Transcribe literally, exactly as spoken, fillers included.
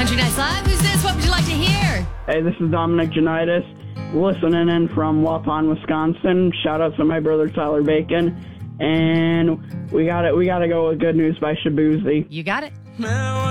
Country Nights Live. Who's this? What would you like to hear? Hey, this is Dominic Janitis, listening in from Waupun, Wisconsin. Shout out to my brother Tyler Bacon. And we got it. We got to go with Good News by Shabuzi. You got it.